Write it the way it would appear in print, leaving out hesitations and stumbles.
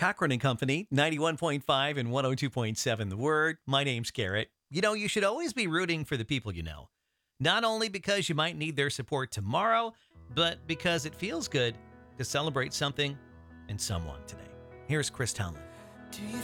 Cochran and Company, 91.5 and 102.7 The Word. My name's Garrett. You know, you should always be rooting for the people you know. Not only because you might need their support tomorrow, but because it feels good to celebrate something and someone today. Here's Chris Tomlin. Do you